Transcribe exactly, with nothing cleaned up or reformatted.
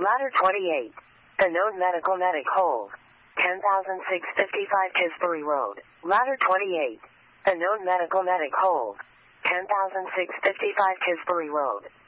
Ladder twenty-eight. Unknown medical medic hold. ten thousand six hundred fifty-five Tisbury Road. Ladder twenty-eight. Unknown medical medic hold. ten thousand six hundred fifty-five Tisbury Road.